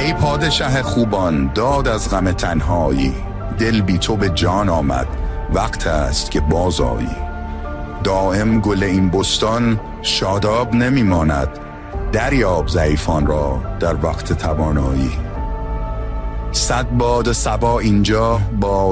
ای پادشه خوبان داد از غم تنهایی، دل بی تو به جان آمد وقت است که باز آیی. دائم گل این بستان شاداب نمی ماند، دریاب ضعیفان را در وقت توانایی. صد باد صبا اینجا با